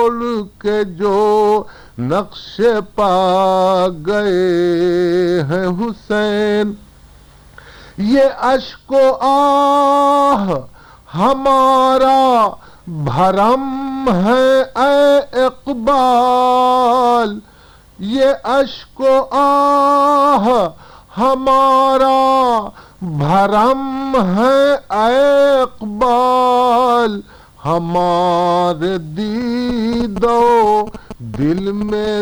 के जो नक्शे पा गए हैं हुसैन। ये अश्को आह हमारा भरम है ए इक़बाल, ये अश्को आह हमारा भरम है ए इक़बाल, हमारे दीदो दिल में